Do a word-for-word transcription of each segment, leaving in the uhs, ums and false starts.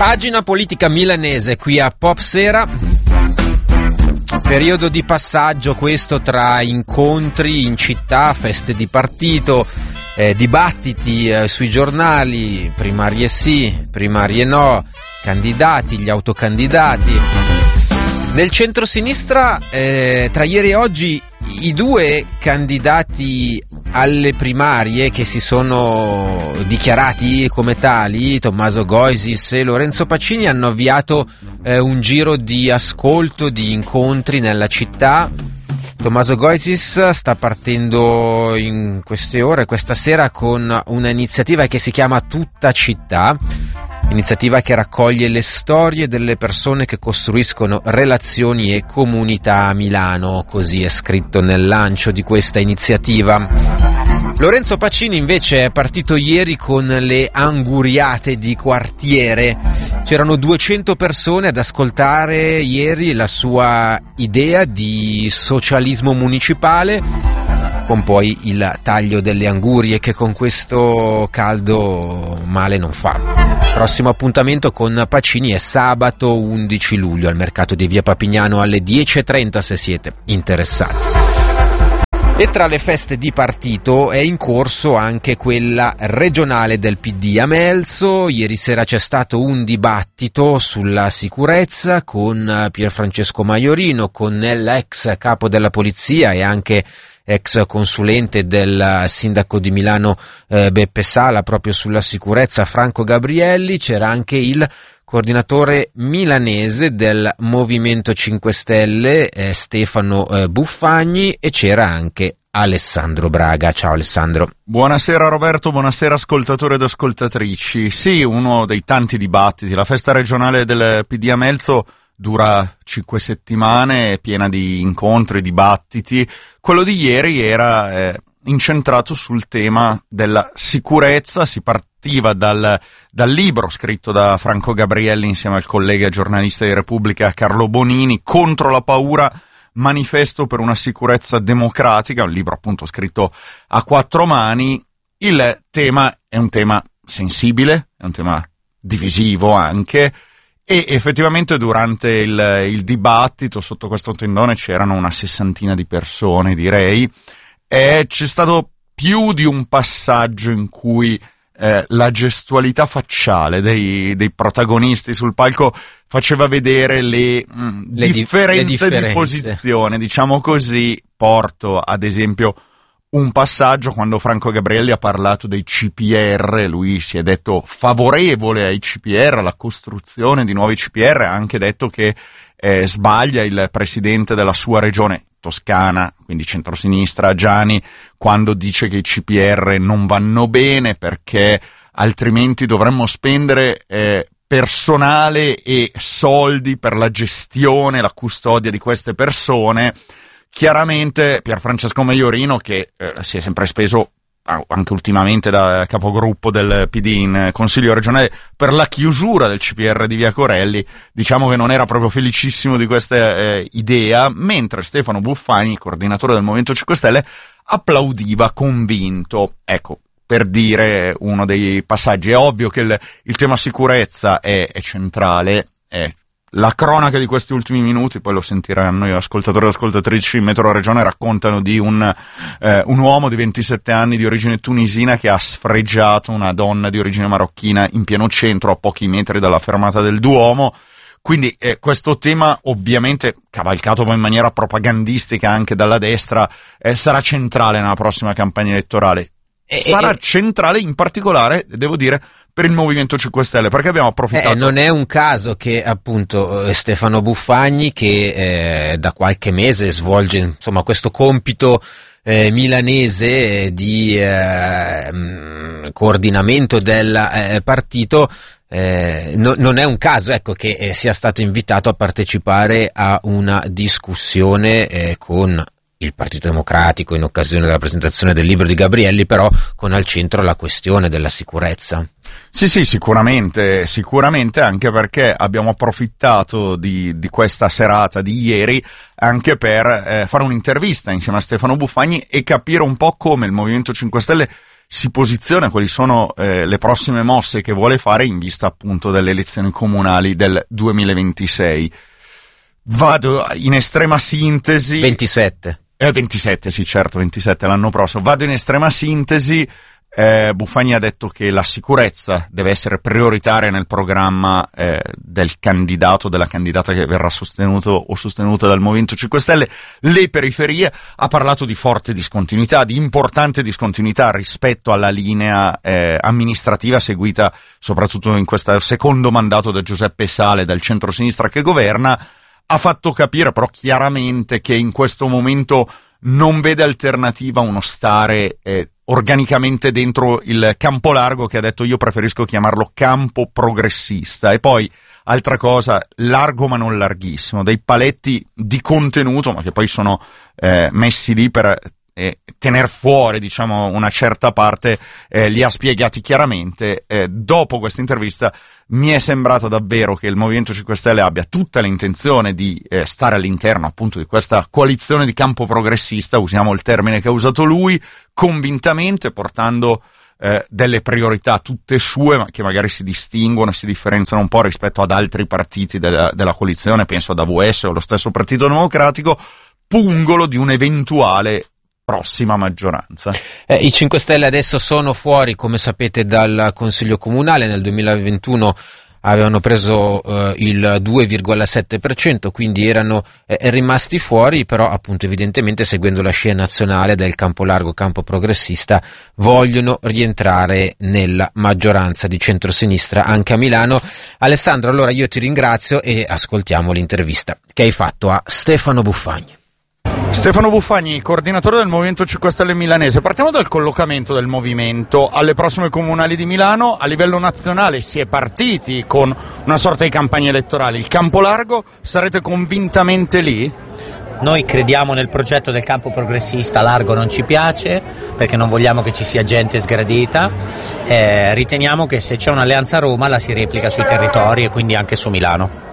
Pagina politica milanese qui a Pop Sera. Periodo di passaggio questo tra incontri in città, feste di partito, eh, dibattiti eh, sui giornali, primarie sì, primarie no, candidati, gli autocandidati. Nel centrosinistra eh, tra ieri e oggi i due candidati alle primarie che si sono dichiarati come tali, Tommaso Goisis e Lorenzo Pacini, hanno avviato eh, un giro di ascolto, di incontri nella città. Tommaso Goisis sta partendo in queste ore, questa sera, con una iniziativa che si chiama Tutta Città, iniziativa che raccoglie le storie delle persone che costruiscono relazioni e comunità a Milano, così è scritto nel lancio di questa iniziativa. Lorenzo Pacini invece è partito ieri con le anguriate di quartiere. C'erano duecento persone ad ascoltare ieri la sua idea di socialismo municipale, con poi il taglio delle angurie che con questo caldo male non fa. Prossimo appuntamento con Pacini è sabato undici luglio al mercato di Via Papignano alle dieci e trenta se siete interessati. E tra le feste di partito è in corso anche quella regionale del P D a Melzo. Ieri sera c'è stato un dibattito sulla sicurezza con Pierfrancesco Maiorino, con l'ex capo della polizia e anche ex consulente del sindaco di Milano eh, Beppe Sala proprio sulla sicurezza, Franco Gabrielli. C'era anche il coordinatore milanese del Movimento cinque Stelle, eh, Stefano eh, Buffagni, e c'era anche Alessandro Braga. Ciao Alessandro. Buonasera Roberto, buonasera ascoltatori ed ascoltatrici. Sì, uno dei tanti dibattiti. La festa regionale del P D a Melzo dura cinque settimane, è piena di incontri, dibattiti. Quello di ieri era eh, incentrato sul tema della sicurezza. Si partiva dal, dal libro scritto da Franco Gabrielli insieme al collega giornalista di Repubblica Carlo Bonini, Contro la paura, manifesto per una sicurezza democratica, un libro appunto scritto a quattro mani. Il tema è un tema sensibile, è un tema divisivo anche, e effettivamente durante il, il dibattito sotto questo tendone c'erano una sessantina di persone, direi, e c'è stato più di un passaggio in cui eh, la gestualità facciale dei, dei protagonisti sul palco faceva vedere le, mh, le, differenze, di, le differenze di posizione, diciamo così. Porto ad esempio un passaggio quando Franco Gabrielli ha parlato dei C P R. Lui si è detto favorevole ai C P R, alla costruzione di nuovi C P R, ha anche detto che eh, sbaglia il presidente della sua regione Toscana, quindi centrosinistra, Giani, quando dice che i C P R non vanno bene perché altrimenti dovremmo spendere eh, personale e soldi per la gestione, la custodia di queste persone. Chiaramente Pierfrancesco Maiorino, che eh, si è sempre speso anche ultimamente da capogruppo del P D in Consiglio regionale per la chiusura del C P R di Via Corelli, diciamo che non era proprio felicissimo di questa eh, idea, mentre Stefano Buffagni, coordinatore del Movimento cinque Stelle, applaudiva convinto. Ecco, per dire uno dei passaggi. È ovvio che il, il tema sicurezza è, è centrale, è la cronaca di questi ultimi minuti, poi lo sentiranno gli ascoltatori e ascoltatrici in Metro Regione, raccontano di un, eh, un uomo di ventisette anni di origine tunisina che ha sfregiato una donna di origine marocchina in pieno centro, a pochi metri dalla fermata del Duomo. Quindi eh, questo tema, ovviamente cavalcato poi in maniera propagandistica anche dalla destra, eh, sarà centrale nella prossima campagna elettorale. E, sarà e, centrale in particolare, devo dire, per il Movimento cinque Stelle, perché abbiamo approfittato. Eh, non è un caso che appunto Stefano Buffagni, che eh, da qualche mese svolge insomma questo compito eh, milanese di eh, coordinamento del eh, partito, eh, no, non è un caso ecco che eh, sia stato invitato a partecipare a una discussione eh, con il Partito Democratico in occasione della presentazione del libro di Gabrielli, però con al centro la questione della sicurezza. Sì, sì, sicuramente, sicuramente, anche perché abbiamo approfittato di, di questa serata di ieri anche per eh, fare un'intervista insieme a Stefano Buffagni e capire un po' come il Movimento cinque Stelle si posiziona, quali sono eh, le prossime mosse che vuole fare in vista appunto delle elezioni comunali del duemilaventisei. Vado in estrema sintesi. ventisette. Eh, ventisette, sì, certo, ventisette l'anno prossimo. Vado in estrema sintesi. Eh, Buffagni ha detto che la sicurezza deve essere prioritaria nel programma eh, del candidato, della candidata che verrà sostenuto o sostenuta dal Movimento cinque Stelle. Le periferie, ha parlato di forte discontinuità, di importante discontinuità rispetto alla linea eh, amministrativa seguita soprattutto in questo secondo mandato da Giuseppe Sale, dal centrosinistra che governa. Ha fatto capire però chiaramente che in questo momento non vede alternativa a uno stare eh, organicamente dentro il campo largo, che ha detto io preferisco chiamarlo campo progressista. E poi, altra cosa, largo ma non larghissimo, dei paletti di contenuto, ma che poi sono eh, messi lì per eh, tener fuori, diciamo, una certa parte, eh, li ha spiegati chiaramente. Eh, dopo questa intervista mi è sembrato davvero che il Movimento cinque Stelle abbia tutta l'intenzione di eh, stare all'interno appunto di questa coalizione di campo progressista, usiamo il termine che ha usato lui, convintamente, portando eh, delle priorità tutte sue, ma che magari si distinguono e si differenziano un po' rispetto ad altri partiti della, della coalizione, penso ad A V S o allo stesso Partito Democratico, pungolo di un'eventuale prossima maggioranza. Eh, I cinque Stelle adesso sono fuori, come sapete, dal Consiglio Comunale. Nel duemilaventuno avevano preso eh, il due virgola sette per cento, quindi erano eh, rimasti fuori, però appunto evidentemente seguendo la scia nazionale del campo largo, campo progressista, vogliono rientrare nella maggioranza di centrosinistra anche a Milano. Alessandro, allora io ti ringrazio e ascoltiamo l'intervista che hai fatto a Stefano Buffagni. Stefano Buffagni, coordinatore del Movimento cinque Stelle milanese. Partiamo dal collocamento del movimento alle prossime comunali di Milano. A livello nazionale si è partiti con una sorta di campagna elettorale. Il campo largo, sarete convintamente lì? Noi crediamo nel progetto del campo progressista, largo non ci piace perché non vogliamo che ci sia gente sgradita, eh, riteniamo che se c'è un'alleanza a Roma la si replica sui territori e quindi anche su Milano.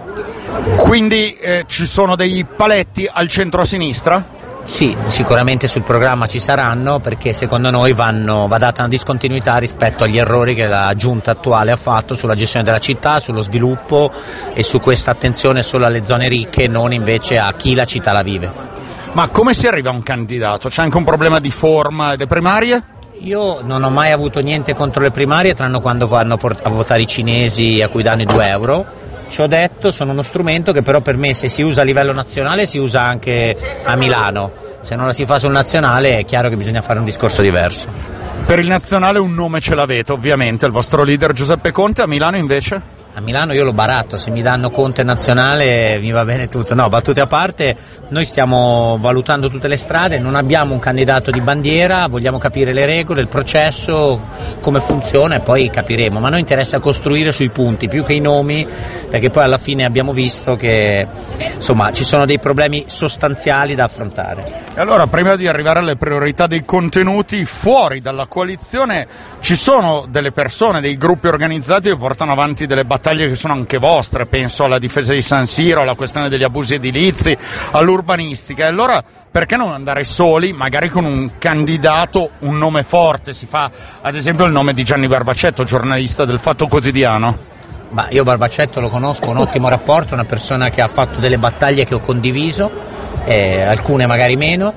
Quindi eh, ci sono dei paletti al centro-sinistra? Sì, sicuramente sul programma ci saranno, perché secondo noi vanno, va data una discontinuità rispetto agli errori che la giunta attuale ha fatto sulla gestione della città, sullo sviluppo e su questa attenzione solo alle zone ricche e non invece a chi la città la vive. Ma come si arriva a un candidato? C'è anche un problema di forma delle primarie? Io non ho mai avuto niente contro le primarie, tranne quando vanno a votare i cinesi a cui danno i due euro. Ci ho detto, sono uno strumento che però per me, se si usa a livello nazionale, si usa anche a Milano. Se non la si fa sul nazionale è chiaro che bisogna fare un discorso diverso. Per il nazionale un nome ce l'avete, ovviamente, il vostro leader Giuseppe Conte. A Milano invece? A Milano io lo baratto, se mi danno Conte nazionale mi va bene tutto. No, battute a parte, noi stiamo valutando tutte le strade, non abbiamo un candidato di bandiera, vogliamo capire le regole, il processo, come funziona e poi capiremo. Ma a noi interessa costruire sui punti più che i nomi, perché poi alla fine abbiamo visto che insomma ci sono dei problemi sostanziali da affrontare. E allora, prima di arrivare alle priorità dei contenuti, fuori dalla coalizione ci sono delle persone, dei gruppi organizzati che portano avanti delle battaglie che sono anche vostre, penso alla difesa di San Siro, alla questione degli abusi edilizi, all'urbanistica. E allora perché non andare soli, magari con un candidato, un nome forte? Si fa ad esempio il nome di Gianni Barbacetto, giornalista del Fatto Quotidiano. Ma io Barbacetto lo conosco, un ottimo rapporto, una persona che ha fatto delle battaglie che ho condiviso, eh, alcune magari meno,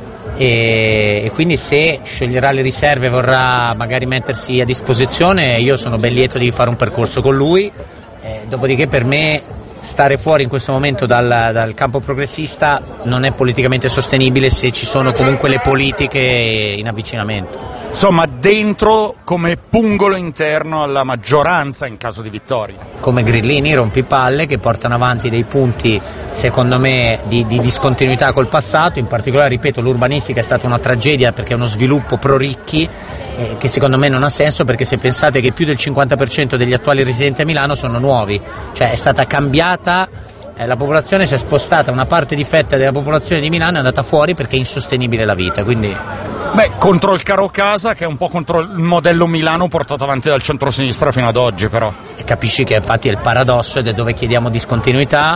e, e quindi se scioglierà le riserve e vorrà magari mettersi a disposizione, io sono ben lieto di fare un percorso con lui. Eh, dopodiché per me stare fuori in questo momento dal, dal campo progressista non è politicamente sostenibile se ci sono comunque le politiche in avvicinamento. Insomma, dentro come pungolo interno alla maggioranza in caso di vittoria. Come grillini rompipalle che portano avanti dei punti, secondo me, di, di discontinuità col passato. In particolare, ripeto, l'urbanistica è stata una tragedia perché è uno sviluppo pro ricchi eh, che secondo me non ha senso, perché se pensate che più del cinquanta per cento degli attuali residenti a Milano sono nuovi, cioè è stata cambiata, eh, la popolazione si è spostata, una parte di fetta della popolazione di Milano è andata fuori perché è insostenibile la vita, quindi... Beh, contro il caro casa, che è un po' contro il modello Milano portato avanti dal centro-sinistra fino ad oggi, però. E capisci che infatti è il paradosso ed è dove chiediamo discontinuità,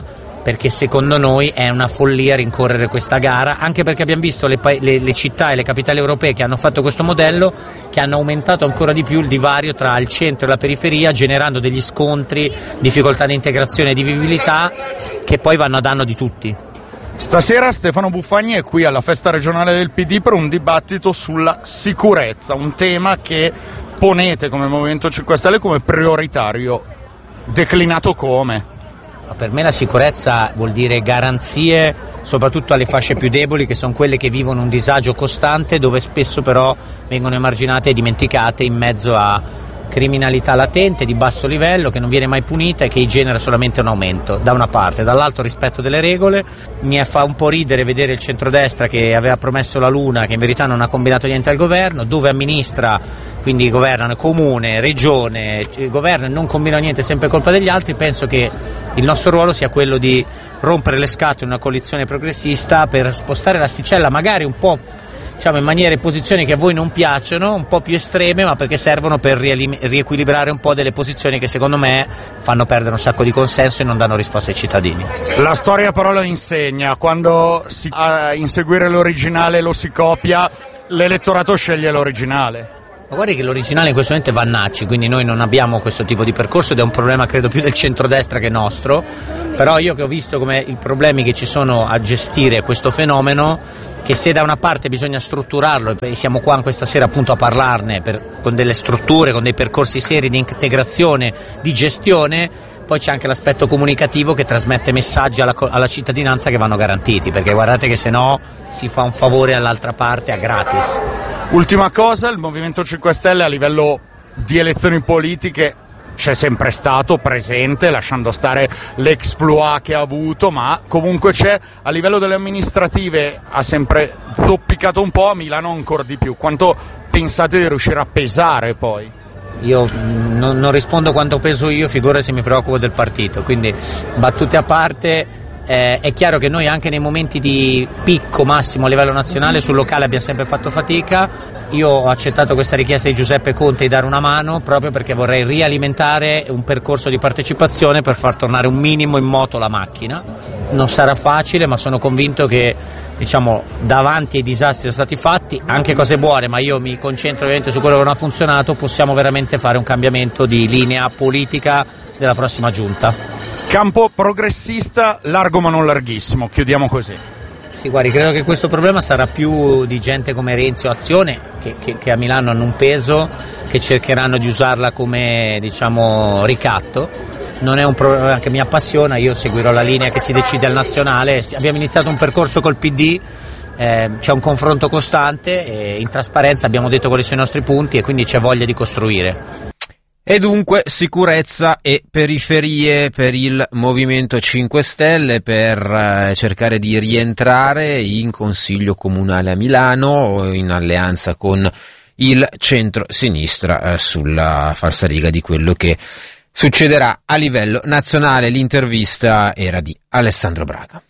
perché secondo noi è una follia rincorrere questa gara, anche perché abbiamo visto le, le, le città e le capitali europee che hanno fatto questo modello, che hanno aumentato ancora di più il divario tra il centro e la periferia, generando degli scontri, difficoltà di integrazione e di vivibilità che poi vanno a danno di tutti. Stasera Stefano Buffagni è qui alla festa regionale del P D per un dibattito sulla sicurezza, un tema che ponete come Movimento cinque Stelle come prioritario, declinato come? Per me la sicurezza vuol dire garanzie soprattutto alle fasce più deboli, che sono quelle che vivono un disagio costante, dove spesso però vengono emarginate e dimenticate in mezzo a criminalità latente di basso livello che non viene mai punita e che genera solamente un aumento, da una parte. Dall'altro rispetto delle regole. Mi fa un po' ridere vedere il centrodestra che aveva promesso la luna, che in verità non ha combinato niente al governo, dove amministra, quindi governano comune, regione, governo e non combina niente, sempre colpa degli altri. Penso che il nostro ruolo sia quello di rompere le scatole in una coalizione progressista per spostare l'asticella magari un po', diciamo, in maniere e posizioni che a voi non piacciono, un po' più estreme, ma perché servono per riequilibrare un po' delle posizioni che secondo me fanno perdere un sacco di consenso e non danno risposta ai cittadini. La storia però lo insegna, quando si, a inseguire l'originale lo si copia, l'elettorato sceglie l'originale. Ma guardi che l'originale in questo momento è Vannacci, quindi noi non abbiamo questo tipo di percorso ed è un problema credo più del centrodestra che nostro, però io che ho visto come i problemi che ci sono a gestire questo fenomeno, che se da una parte bisogna strutturarlo, e siamo qua questa sera appunto a parlarne per, con delle strutture, con dei percorsi seri di integrazione, di gestione, poi c'è anche l'aspetto comunicativo che trasmette messaggi alla, alla cittadinanza che vanno garantiti, perché guardate che se no si fa un favore all'altra parte a gratis. Ultima cosa, il Movimento cinque Stelle a livello di elezioni politiche c'è sempre stato presente, lasciando stare l'exploit che ha avuto, ma comunque c'è. A livello delle amministrative ha sempre zoppicato un po', a Milano ancora di più. Quanto pensate di riuscire a pesare poi? Io non, non rispondo quanto peso io, figura se mi preoccupo del partito, quindi battute a parte. Eh, è chiaro che noi anche nei momenti di picco massimo a livello nazionale sul locale abbiamo sempre fatto fatica. Io ho accettato questa richiesta di Giuseppe Conte di dare una mano proprio perché vorrei rialimentare un percorso di partecipazione per far tornare un minimo in moto la macchina. Non sarà facile, ma sono convinto che, diciamo, davanti ai disastri che sono stati fatti, anche cose buone, ma io mi concentro ovviamente su quello che non ha funzionato, possiamo veramente fare un cambiamento di linea politica della prossima giunta. Campo progressista, largo ma non larghissimo, chiudiamo così. Sì, guardi, credo che questo problema sarà più di gente come Renzi o Azione, che, che, che a Milano hanno un peso, che cercheranno di usarla come, diciamo, ricatto. Non è un problema che mi appassiona, io seguirò la linea che si decide al nazionale. Abbiamo iniziato un percorso col P D, eh, c'è un confronto costante, e in trasparenza abbiamo detto quali sono i nostri punti e quindi c'è voglia di costruire. E dunque sicurezza e periferie per il Movimento cinque Stelle, per eh, cercare di rientrare in Consiglio Comunale a Milano in alleanza con il centro-sinistra eh, sulla falsariga di quello che succederà a livello nazionale. L'intervista era di Alessandro Braga.